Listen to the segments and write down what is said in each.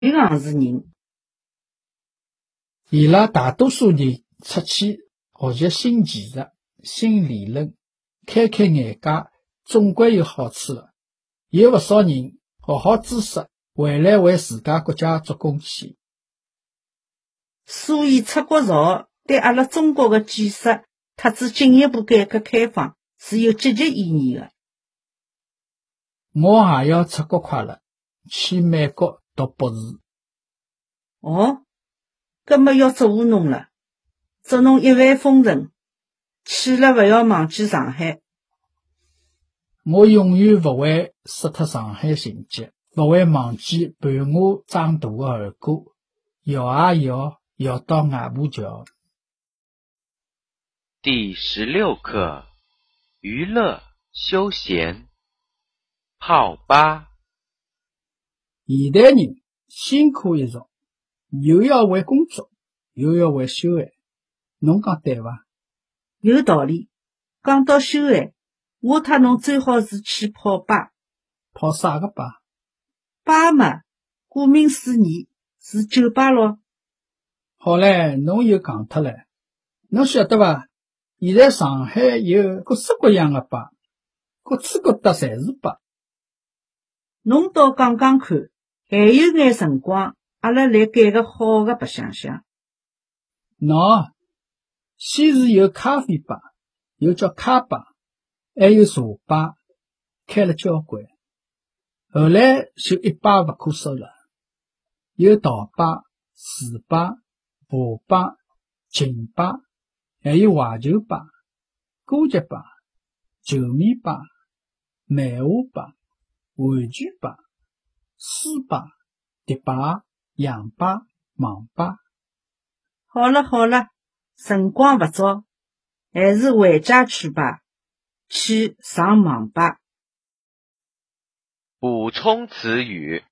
行是人。 伊拉大多数人出去学习新技术、新理论，开眼界，总归有好处的。有不少人学好知识，回来为自家国家做贡献。 所以出国潮对阿拉中国的建设特子进一步改革开放是有积极意义的。 我也要出国快乐，去美国读博士。 哦，搿么要祝贺侬了，祝侬一帆风顺，去了勿要忘记上海。 我永远勿会失脱上海情结，勿会忘记伴我长大的儿歌，摇啊摇，摇到外婆桥。 第16课，娱乐休闲。泡吧。 现代人辛苦一族，又要为工作，又要为休闲，侬讲对伐？ 有道理。讲到休闲，我特侬最好是去泡吧。 泡啥个吧？ 吧嘛，顾名思义是酒吧咯。 好唻，侬又讲脱了。侬晓得伐？现在上海有各式各样的吧，各处各搭侪是吧。 侬倒讲讲看，还有眼辰光，阿拉来拣个好的白相相。 喏，先是有咖啡吧，又叫咖吧，还有茶吧，开了交关。后来就一吧不可收了，有陶吧、瓷吧、茶吧、琴吧，还有怀旧吧、歌剧吧、球迷吧、漫画吧、玩具吧、书吧、迪吧、洋吧、网吧。 好了好了，辰光勿早，还是回家去吧，去上网吧。 补充词语：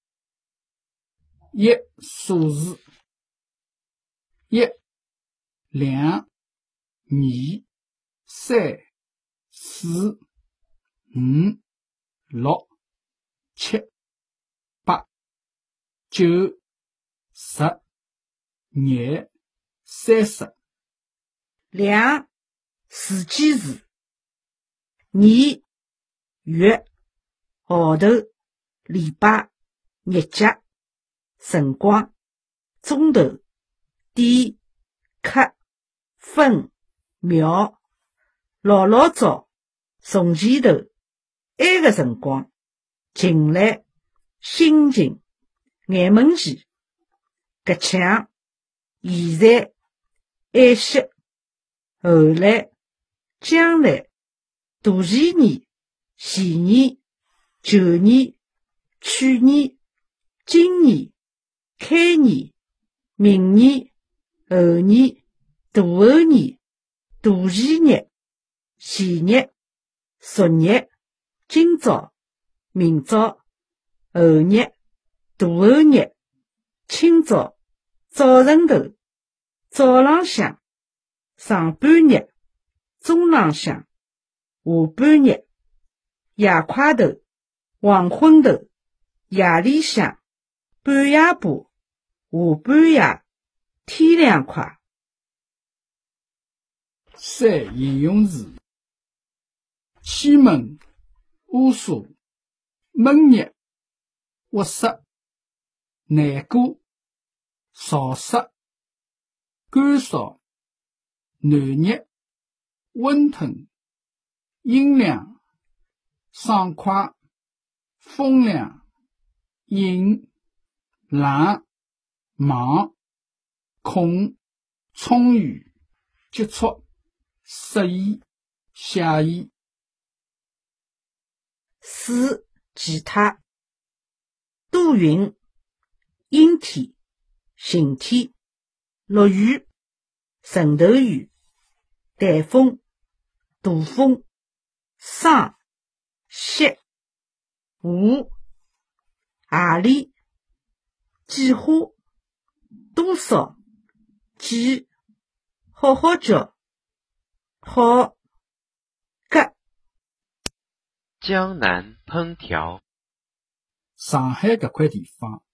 一、数字：一、两、二、三、四、五、六、七、八、九、十、廿、30。 两、时间词：年、月、号头、礼拜、日节、辰光、钟头、点、刻、分、秒。老老早，从前头，埃个辰光，近来，心情，眼门前，搿腔，现在，爱惜，后来，将来，大前年、前年、旧年、去年、今年、开年、明年、后年、大后年、大前日、前日、昨日、今朝、明朝、后日、大后日、清早、早晨头、早浪向、上半日、中浪向、下半日、夜快头、黄昏头、夜里向、半夜巴、下半夜、天凉快。 三、形容词：气闷、乌苏、闷热、屈塞、难过、潮湿、干燥、暖热、温吞、阴凉、爽快、风凉、阴、冷、忙、空、充裕、急促、适宜、写意。 四、其他。多云、阴天、晴天、落雨、晨头雨、台风、大风、霜、雪、雾、何里、几花、多少、几、好好叫、好、搿。 江南烹调。 上海搿块地方